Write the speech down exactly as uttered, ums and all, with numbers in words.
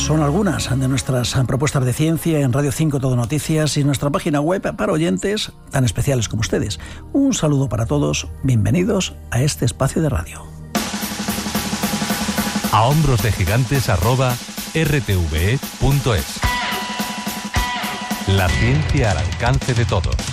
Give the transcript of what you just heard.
son algunas de nuestras propuestas de ciencia en Radio cinco Todo Noticias y nuestra página web para oyentes tan especiales como ustedes. Un saludo para todos, bienvenidos a este espacio de radio. A hombros de gigantes arroba r t v e punto es. La ciencia al alcance de todos.